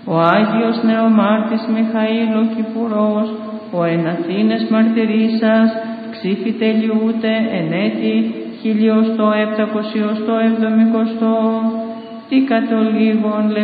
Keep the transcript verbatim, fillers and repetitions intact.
ο Άγιος Νεομάρτης Μιχαήλ ο Κυπουρός, ο εν Αθήνες μαρτυρήσας, ξύφη τελειούται εν έτη χιλιοστό επτακοσιοστό εβδομηκοστό, τι κατ' ολίγων